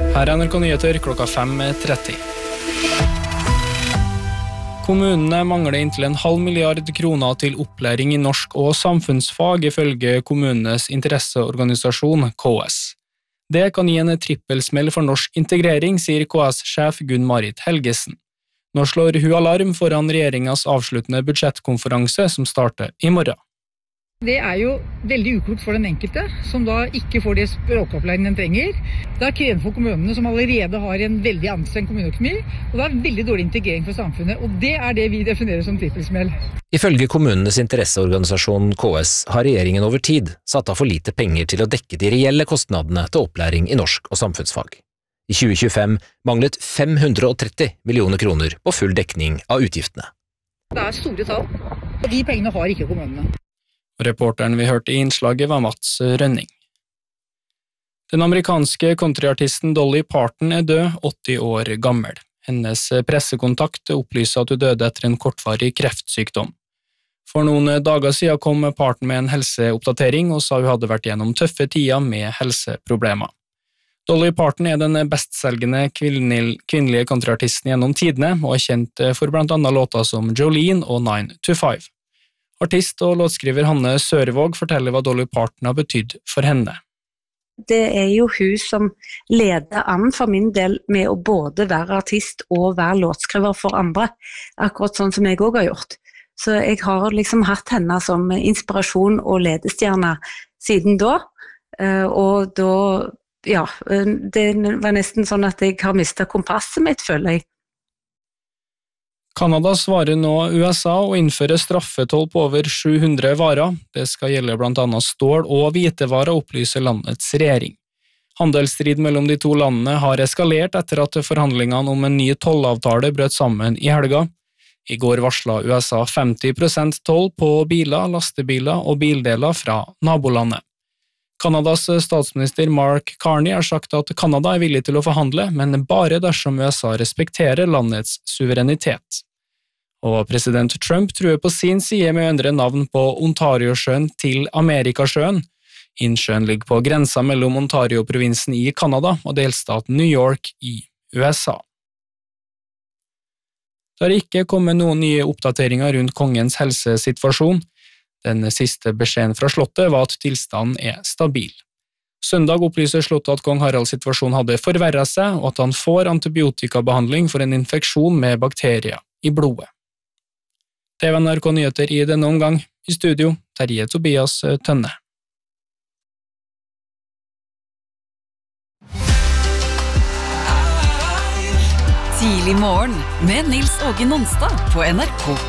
Her NRK Nyheter klokka 5:30. Kommunene mangler inntil 0,5 milliard kroner til opplæring i norsk og samfunnsfag ifølge kommunenes interesseorganisasjon KS. Det kan gi en trippelsmell for norsk integrering, sier KS-sjef Gunn-Marit Helgesen. Nå slår hun alarm foran regjeringens avsluttende budsjettkonferanse som starter i morgen. Det jo veldig uklokt for den enkelte, som da ikke får det språkopplæringen den trenger. Det krevende for kommunene, som allerede har en veldig anstrengt kommuneøkonomi, og det veldig dårlig integrering for samfunnet, og det det vi definerer som trippelsmell. Ifølge kommunenes interesseorganisasjon KS har regjeringen over tid satt av for lite penger til å dekke de reelle kostnadene til opplæring i norsk og samfunnsfag. I 2025 manglet 530 millioner kroner på full dekning av utgiftene. Det store tall, og de pengene har ikke kommunene. Reporteren vi hørte i innslaget var Mats Rønning. Den amerikanske countryartisten Dolly Parton død, 80 år gammel. Hennes pressekontakt opplyser at hun døde etter en kortvarig kreftsykdom. For noen dager siden kom Parton med en helseoppdatering og sa hun hadde vært gjennom tøffe tider med helseproblemer. Dolly Parton den bestselgende kvinnelige countryartisten gjennom tidene og kjent for blant annet låter som Jolene og 9 to 5. Artist og låtskriver Hanne Sørvåg forteller hva Dolly Parton har betydd for henne. Det jo hun som leder an for min del med å både være artist og være låtskriver for andre, akkurat sånn som jeg også har gjort. Så jeg har liksom hatt henne som inspirasjon og ledestjerne siden da, og da, ja, det var nesten sånn at jeg har mistet kompasset mitt, føler jeg. Kanada svarer nå USA å innføre straffetoll på over 700 varer. Det skal gjelde blant annet stål og hvitevarer, opplyser landets regjering. Handelsstriden mellom de to landene har eskalert etter at forhandlingene om en ny tollavtale brøt sammen i helga. I går varslet USA 50% toll på biler, lastebiler og bildeler fra nabolandet. Kanadas statsminister Mark Carney har sagt at Kanada villig til å forhandle, men bare dersom USA respekterer landets suverenitet. Og president Trump truer på sin side med å endre navn på Ontario-sjøen til Amerikasjøen. Innsjøen ligger på grensa mellom Ontario-provinsen i Kanada og delstaten New York i USA. Det har ikke kommet noen nye oppdateringer rundt kongens helsesituasjon. Den siste beskjeden fra slottet var at tilstanden stabil. Søndag opplyser slottet at kong Haralds situasjon hadde forverret seg, og at han får antibiotikabehandling for en infeksjon med bakterier i blodet. Det var NRK Nyheter i denne omgang. I studio, Terje Tobias Tønne. Tidlig morgen med Nils Åge Nonstad på NRK